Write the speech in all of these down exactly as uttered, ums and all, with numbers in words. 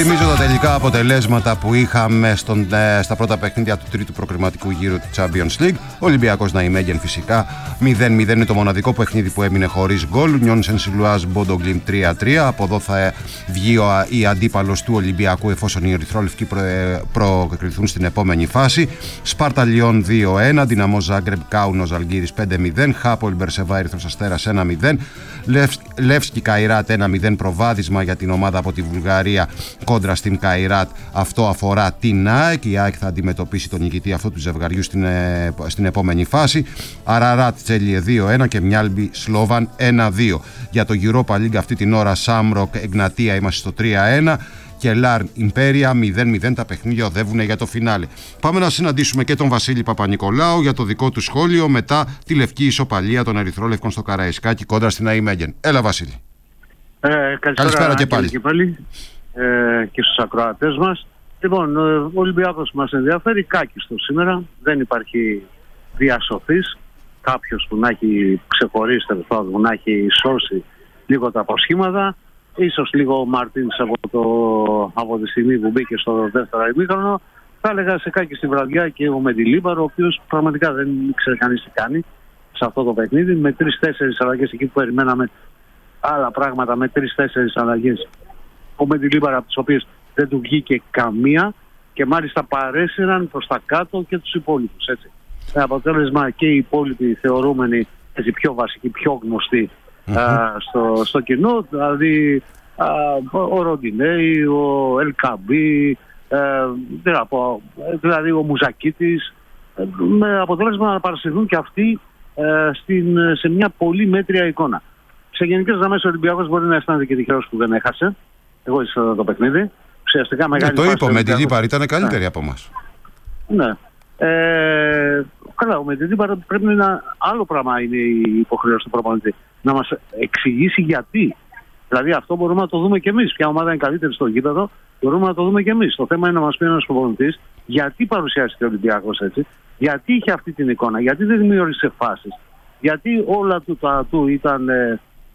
Θυμίζω τα τελικά αποτελέσματα που είχαμε στον, στα πρώτα παιχνίδια του τρίτου προκριματικού γύρου του Champions League. Ο Ολυμπιακός Ναϊμέγεν φυσικά μηδέν μηδέν είναι το μοναδικό παιχνίδι που έμεινε χωρίς γκολ. Νιόν Σενσιλουάζ Μπόντο Γκλιμ τρία τρία. Από εδώ θα βγει ο η αντίπαλος του Ολυμπιακού εφόσον οι ερυθρόλευκοι προ, προκριθούν στην επόμενη φάση. Σπάρτα Λιόν δύο ένα. Δυναμό Ζάγκρεπ Κάουνο Ζαλγκύρης πέντε μηδέν. Χάπολ Μπερσεβά Ερυθρός Αστέρας ένα μηδέν. Λεύσκι Καϊράτ ένα μηδέν προβάδισμα για την ομάδα από τη Βουλγαρία κόντρα στην Καϊράτ. Αυτό αφορά την ΑΕΚ. Η ΑΕΚ θα αντιμετωπίσει τον νικητή αυτού του ζευγαριού στην, ε, στην επόμενη φάση. Αραράτ Τσέλιε δύο ένα και Μιάλμπι Σλόβαν ένα δύο. Για το Europa League αυτή την ώρα Σάμροκ Εγνατία είμαστε στο τρία ένα και Λάρν Ιμπέρια μηδέν μηδέν. Τα παιχνίδια οδεύουν για το φινάλε. Πάμε να συναντήσουμε και τον Βασίλη Παπα-Νικολάου για το δικό του σχόλιο μετά τη λευκή ισοπαλία των Ερυθρόλευκων στο Καραϊσκάκι κόντρα στην Ναϊμέγεν. Έλα Βασίλη. Ε, καλησπέρα, καλησπέρα και πάλι. Και, πάλι ε, και στους ακροατές μας. Λοιπόν, ο Ολυμπιακός μας ενδιαφέρει κάκιστο σήμερα. Δεν υπάρχει διασωθής. Κάποιος που να έχει ξεχωρίσει, που να έχει σώσει λίγο τα αποσχήματα. Ίσως λίγο ο Μαρτίνς από, το, από τη στιγμή που μπήκε στο δεύτερο ημίχρονο. Θα έλεγα σε κάκιστη βραδιά και ο Μεντιλίμπαρο, ο οποίος πραγματικά δεν ήξερε κανείς τι κάνει σε αυτό το παιχνίδι. Με τρεις-τέσσερις αλλαγές εκεί που περιμέναμε άλλα πράγματα, με τρεις-τέσσερις αλλαγές. Ο Μεντιλίμπαρο από τις οποίες δεν του βγήκε καμία και μάλιστα παρέσυραν προς τα κάτω και τους υπόλοιπους. Έτσι. Με αποτέλεσμα και οι υπόλοιποι θεωρούμενοι έτσι, πιο βασικοί, πιο γνωστοί mm-hmm. α, στο, στο κοινό, δηλαδή α, ο Ροντινέη, ο Ελκαμπή, δηλαδή ο Μουζακίτης, με αποτέλεσμα να παρασυρθούν και αυτοί α, στην, σε μια πολύ μέτρια εικόνα. Σε γενικές γραμμές ο Ολυμπιακός μπορεί να αισθάνεται και τυχερός που δεν έχασε. Εγώ ήρθα το παιχνίδι. Ουσιαστικά μεγάλη το είπα, με την Λίπαρ ήταν καλύτερη από εμάς. Ναι. Ε, καλά, με την Λίπαρ πρέπει να άλλο πράγμα είναι η υποχρέωση του προπονητή. Να μας εξηγήσει γιατί. Δηλαδή αυτό μπορούμε να το δούμε και εμείς. Ποια ομάδα είναι καλύτερη στο γήπεδο, μπορούμε να το δούμε και εμείς. Το θέμα είναι να μας πει ένας προπονητής γιατί παρουσιάστηκε ο Ολυμπιακός έτσι, γιατί είχε αυτή την εικόνα, γιατί δεν δημιούργησε φάσεις, γιατί όλα του τα του ήταν. Ε,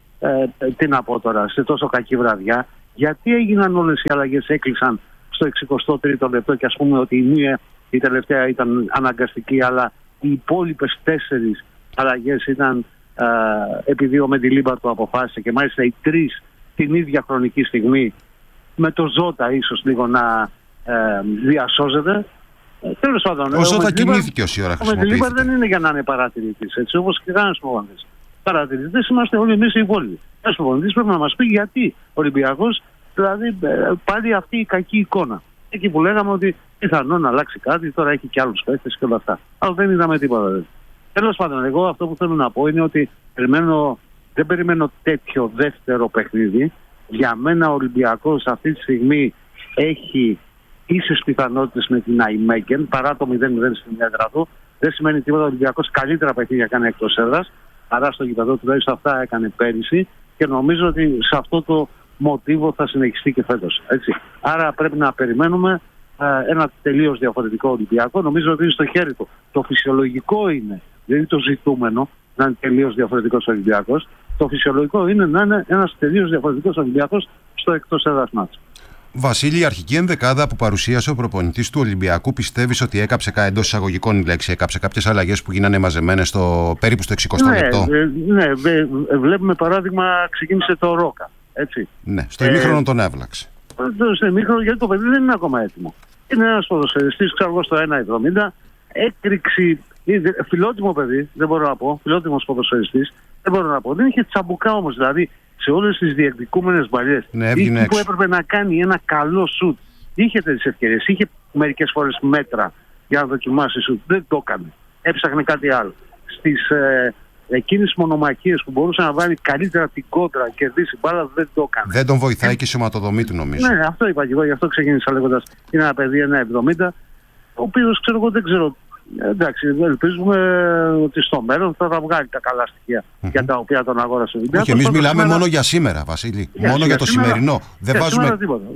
Ε, τι να πω τώρα, σε τόσο κακή βραδιά, γιατί έγιναν όλες οι αλλαγές, έκλεισαν στο εξηκοστό τρίτο λεπτό και ας πούμε ότι η μία, η τελευταία ήταν αναγκαστική, αλλά οι υπόλοιπες τέσσερις αλλαγές ήταν ε, επειδή ο Μεντιλίμπαρ το αποφάσισε και μάλιστα οι τρεις την ίδια χρονική στιγμή, με το Ζώτα ίσως λίγο να ε, διασώζεται. Ε, τέλος πάντων, ο Ζώτα κινήθηκε όση ώρα χρησιμοποιήθηκε. Ο Μεντιλίμπαρ δεν είναι για να είναι παρατηρητής, έτσι όπως και κανένας προπονητής. Παρατηρητές είμαστε όλοι εμείς οι υπόλοιποι. Ένας προπονητής πρέπει να μας πει γιατί ο Ολυμπιακός, δηλαδή πάλι αυτή η κακή εικόνα. Εκεί που λέγαμε ότι πιθανόν να αλλάξει κάτι, τώρα έχει και άλλους παίκτες και όλα αυτά. Αλλά δεν είδαμε τίποτα. Τέλος πάντων, εγώ αυτό που θέλω να πω είναι ότι περιμένω, δεν περιμένω τέτοιο δεύτερο παιχνίδι. Για μένα ο Ολυμπιακός αυτή τη στιγμή έχει ίσες πιθανότητες με την Ναϊμέγεν παρά το μηδέν μηδέν στην έδρα του. Δεν σημαίνει τίποτα. Ο Ολυμπιακός καλύτερα παιχνίδια κάνει εκτός έδρας. Άρα στο γηπεδό τουλάχιστον αυτά έκανε πέρυσι και νομίζω ότι σε αυτό το μοτίβο θα συνεχιστεί και φέτος. Έτσι. Άρα πρέπει να περιμένουμε ε, ένα τελείως διαφορετικό Ολυμπιακό. Νομίζω ότι είναι στο χέρι του. Το φυσιολογικό είναι, δεν είναι το ζητούμενο να είναι τελείως διαφορετικός Ολυμπιακός. Το φυσιολογικό είναι να είναι ένας τελείως διαφορετικός Ολυμπιακός στο εκτός έδρας μάτς. Βασίλη, η αρχική ενδεκάδα που παρουσίασε ο προπονητής του Ολυμπιακού, πιστεύεις ότι έκαψε εντός εισαγωγικών η λέξη, έκαψε κάποιες αλλαγές που γίνανε μαζεμένες στο, περίπου στο εξηκοστό λεπτό? Ναι, ναι, βλέπουμε παράδειγμα ξεκίνησε το Ρόκα. Έτσι. Ναι, στο ημίχρονο ε, τον έβλαξε. Στο ημίχρονο γιατί το παιδί δεν είναι ακόμα έτοιμο. Είναι ένας ποδοσφαιριστής, ξέρω εγώ στο ένα εβδομήντα, έκρηξη, φιλότιμο παιδί, δεν μπορώ να πω, φιλότιμος ποδοσφαιριστής, δεν μπορώ να πω. Δεν είχε τσαμπουκά όμως, δηλαδή. Σε όλες τις διεκδικούμενες μπαλιές, ναι, εκεί που έπρεπε να κάνει ένα καλό σουτ, είχε τις ευκαιρίες, είχε μερικές φορές μέτρα για να δοκιμάσει σουτ, δεν το έκανε. Έψαχνε κάτι άλλο. Στις ε, εκείνες μονομαχίες που μπορούσε να βάλει καλύτερα την κόντρα, να κερδίσει μπάλα, δεν το έκανε. Δεν τον βοηθάει ε, και η σωματοδομή του, νομίζω. Ναι, αυτό είπα και εγώ, γι' αυτό ξεκίνησα λέγοντας είναι ένα παιδί ένα εβδομήντα, ο οποίος ξέρω εγώ δεν ξέρω. Εντάξει, ελπίζουμε ότι στο μέλλον θα, θα βγάλει τα καλά στοιχεία mm-hmm. για τα οποία τον αγόρασε ο Ολυμπιακός. Και εμείς μιλάμε σήμερα... μόνο για σήμερα, Βασίλη. Για μόνο για το σήμερα... σημερινό. Δεν για βάζουμε. Σήμερα τίποτα.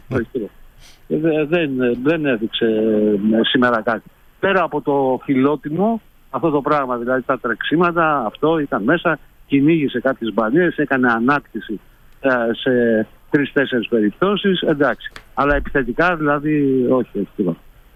Mm. δεν, δεν έδειξε σήμερα κάτι. Πέρα από το φιλότιμο, αυτό το πράγμα, δηλαδή τα τρεξίματα, αυτό ήταν μέσα, κυνήγησε κάποιες μπαλιές, έκανε ανάκτηση ε, σε τρεις-τέσσερις περιπτώσεις, εντάξει. Αλλά επιθετικά δηλαδή όχι. όχι.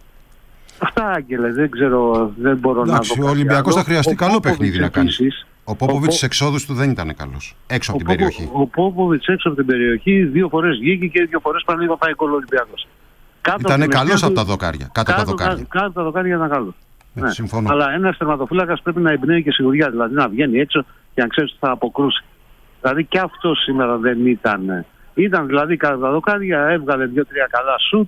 Αυτά, Άγγελε, δεν ξέρω, δεν μπορώ εντάξει, να δω. Ο Ολυμπιακός θα χρειαστεί καλό παιχνίδι να κάνει. Ο Πόποβιτς ο... εξόδους του δεν ήταν καλός. Έξω από την Πόπο... περιοχή. Ο Πόποβιτς έξω από την περιοχή δύο φορές βγήκε και δύο φορές πάλι είπα πάει γκολ ο Ολυμπιακός. Ήταν καλός από τα δοκάρια. Κάτω, κάτω, τα δοκάρια. Κάτω από τα δοκάρια ήταν καλός. Ναι, συμφωνώ. Αλλά ένας τερματοφύλακας πρέπει να εμπνέει και σιγουριά. Δηλαδή να βγαίνει έξω και να ξέρει ότι θα αποκρούσει. Δηλαδή και αυτό σήμερα δεν ήταν. Ήταν δηλαδή κάτω τα δοκάρια, έβγαλε δύο-τρία καλά σουτ.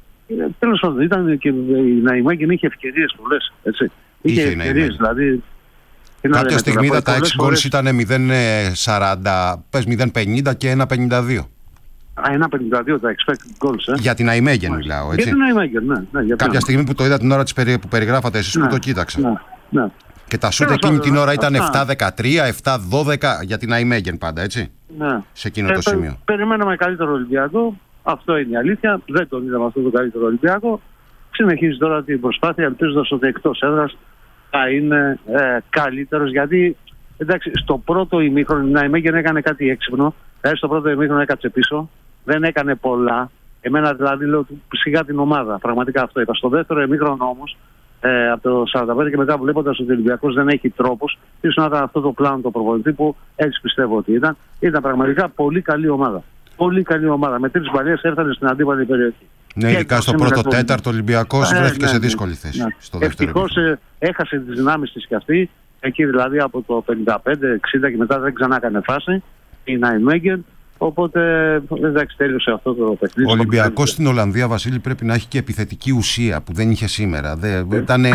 Τέλος πάντων, ήταν και η Ναϊμάγκεν είχε ευκαιρίες πολλές. Έτσι. Είχε, είχε ευκαιρίες, δηλαδή. Κάποια στιγμή τα έξι γκολς ήταν μηδέν σαράντα, πες μηδέν πενήντα και ένα πενήντα δύο. Α, ένα πενήντα δύο τα expected goals, ε. Για την Ναϊμάγκεν μιλάω, έτσι. Για την Ναϊμάγκεν, ναι. ναι για Κάποια στιγμή που το είδα την ώρα της περι... που περιγράφατε εσείς, ναι, που το κοίταξα. Ναι, ναι. Και τα σούτ εκείνη την ώρα ήταν επτά δεκατρία, επτά δώδεκα για την Ναϊμάγκεν πάντα, έτσι. Ναι. Σε εκείνο ε, το σημείο. Πε, περιμέναμε καλύτερο Ολυμπιακό. Αυτό είναι η αλήθεια. Δεν τον είδαμε αυτό το καλύτερο Ολυμπιακό. Συνεχίζει τώρα την προσπάθεια, ελπίζοντας ότι εκτός έδρας θα είναι ε, καλύτερος. Γιατί εντάξει, στο πρώτο ημίχρονο η Ναϊμάγκεν έκανε κάτι έξυπνο. Δηλαδή στο πρώτο ημίχρονο έκατσε πίσω. Δεν έκανε πολλά. Εμένα δηλαδή λέω σιγά την ομάδα. Πραγματικά αυτό είπα. Στο δεύτερο ημίχρονο όμως, ε, από το σαράντα πέντε και μετά, βλέποντας ότι ο Ολυμπιακός δεν έχει τρόπους, ίσως να ήταν αυτό το πλάνο το προπονητή που έτσι πιστεύω ότι ήταν. Ήταν πραγματικά πολύ καλή ομάδα. Πολύ καλή ομάδα. Με τρεις μπαλιές έφτανε στην αντίπαλη περιοχή. Ναι, ειδικά στο πρώτο τέταρτο ο Ολυμπιακός ε, βρέθηκε ναι, σε δύσκολη θέση. Ναι. Στο ευτυχώς ε, έχασε τις δυνάμεις της κι αυτή. Εκεί δηλαδή από το πενήντα πέντε εξήντα και μετά δεν ξανά έκανε φάση. Η Ναϊμάγκεν. Οπότε εντάξει, τέλειωσε αυτό το παιχνίδι. Ο Ολυμπιακός στην Ολλανδία, Βασίλη, πρέπει να έχει και επιθετική ουσία που δεν είχε σήμερα. Δεν, ήτανε...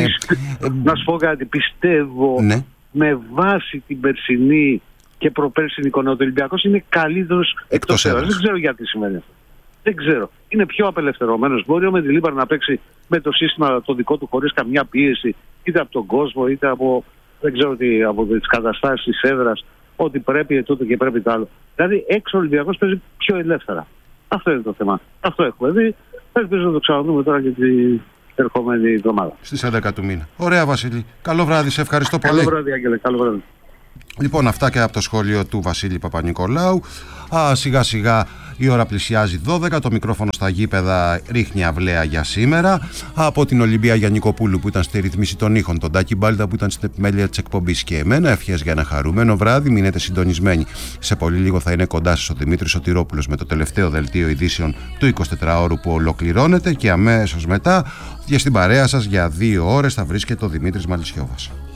Να σου πω κάτι, πιστεύω ναι. με βάση την περσινή και προπέρσινη εικόνα, ο Ολυμπιακός είναι καλύτερος εκτός έδρας. Δεν ξέρω γιατί σημαίνει αυτό. Δεν ξέρω. Είναι πιο απελευθερωμένος. Μπορεί ο Μεντιλίμπαρ να παίξει με το σύστημα το δικό του χωρίς καμιά πίεση, είτε από τον κόσμο, είτε από, δεν ξέρω τι, από τις καταστάσεις της έδρας. Ότι πρέπει τούτο και πρέπει το άλλο. Δηλαδή έξω ο Ολυμπιακός παίζει πιο ελεύθερα. Αυτό είναι το θέμα. Αυτό έχουμε δει. Ελπίζω να το ξαναδούμε τώρα και την ερχόμενη εβδομάδα. Στις έντεκα του μήνα. Ωραία, Βασίλη. Καλό βράδυ. Σε ευχαριστώ πολύ. Καλό βράδυ, Άγγελε. Καλό βράδυ. Λοιπόν, αυτά και από το σχόλιο του Βασίλη Παπα-Νικολάου. Α, σιγά σιγά η ώρα πλησιάζει δώδεκα. Το μικρόφωνο στα γήπεδα ρίχνει αυλαία για σήμερα. Από την Ολυμπία Γιαννικοπούλου που ήταν στη ρυθμίση των ήχων, τον Τάκη Μπάλτα που ήταν στην επιμέλεια της εκπομπής και εμένα. Ευχές για ένα χαρούμενο βράδυ. Μείνετε συντονισμένοι. Σε πολύ λίγο θα είναι κοντά σας ο Δημήτρης Σωτηρόπουλος με το τελευταίο δελτίο ειδήσεων του εικοσιτετράωρου που ολοκληρώνεται και αμέσως μετά και στην παρέα σας για δύο ώρες θα βρίσκεται ο Δημήτρης Μαλισσιώβας.